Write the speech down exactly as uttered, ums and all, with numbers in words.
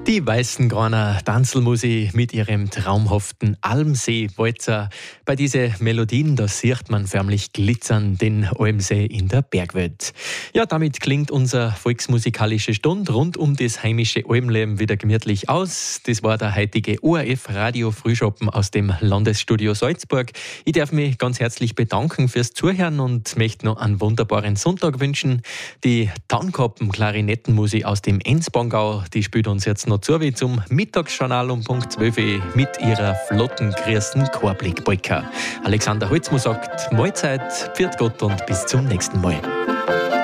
Die Weißengraner Tanzelmusi mit ihrem traumhaften Almsee-Walzer. Bei diesen Melodien, da sieht man förmlich glitzern den Almsee in der Bergwelt. Ja, damit klingt unser volksmusikalische Stund rund um das heimische Almleben wieder gemütlich aus. Das war der heutige O R F Radio Frühschoppen aus dem Landesstudio Salzburg. Ich darf mich ganz herzlich bedanken fürs Zuhören und möchte noch einen wunderbaren Sonntag wünschen. Die Tannkappen Klarinettenmusik aus dem Enzbangau, die spielt uns jetzt noch zu wie zum Mittagsjournal um Punkt zwölf mit ihrer flotten, grüßen Chorblick-Polka. Alexander Holzmo sagt Mahlzeit, pfiat Gott und bis zum nächsten Mal.